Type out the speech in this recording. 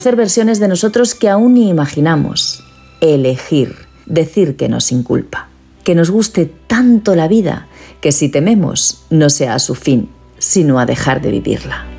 Hacer versiones de nosotros que aún ni imaginamos. Elegir, decir que no sin culpa. Que nos guste tanto la vida que si tememos no sea a su fin, sino a dejar de vivirla.